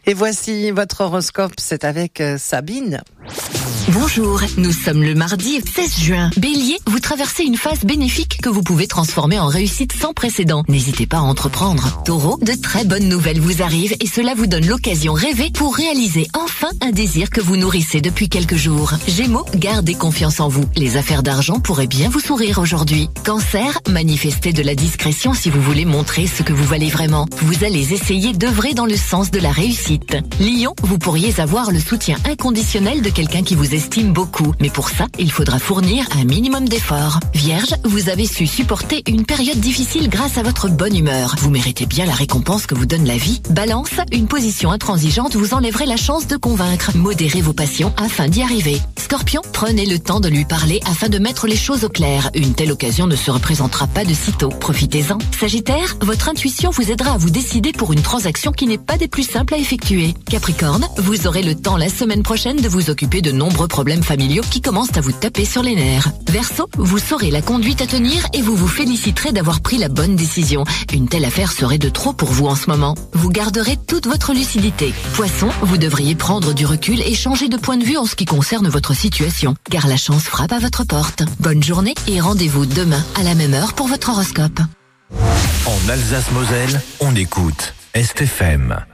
Et voici votre horoscope, c'est avec Sabine. Bonjour, nous sommes le mardi 16 juin. Bélier, vous traversez une phase bénéfique que vous pouvez transformer en réussite sans précédent. N'hésitez pas à entreprendre. Taureau, de très bonnes nouvelles vous arrivent et cela vous donne l'occasion rêvée pour réaliser enfin un désir que vous nourrissez depuis quelques jours. Gémeaux, gardez confiance en vous. Les affaires d'argent pourraient bien vous sourire aujourd'hui. Cancer, manifestez de la discrétion si vous voulez montrer ce que vous valez vraiment. Vous allez essayer d'œuvrer dans le sens de la réussite. Lion, vous pourriez avoir le soutien inconditionnel de quelqu'un qui vous estime beaucoup, mais pour ça, il faudra fournir un minimum d'efforts. Vierge, vous avez su supporter une période difficile grâce à votre bonne humeur. Vous méritez bien la récompense que vous donne la vie. Balance, une position intransigeante vous enlèverait la chance de convaincre. Modérez vos passions afin d'y arriver. Scorpion, prenez le temps de lui parler afin de mettre les choses au clair. Une telle occasion ne se représentera pas de sitôt. Profitez-en. Sagittaire, votre intuition vous aidera à vous décider pour une transaction qui n'est pas des plus simples à effectuer. Capricorne, vous aurez le temps la semaine prochaine de vous occuper de nombreux problèmes familiaux qui commencent à vous taper sur les nerfs. Verseau, vous saurez la conduite à tenir et vous vous féliciterez d'avoir pris la bonne décision. Une telle affaire serait de trop pour vous en ce moment. Vous garderez toute votre lucidité. Poisson, vous devriez prendre du recul et changer de point de vue en ce qui concerne votre situation, car la chance frappe à votre porte. Bonne journée et rendez-vous demain à la même heure pour votre horoscope. En Alsace-Moselle, on écoute Est FM.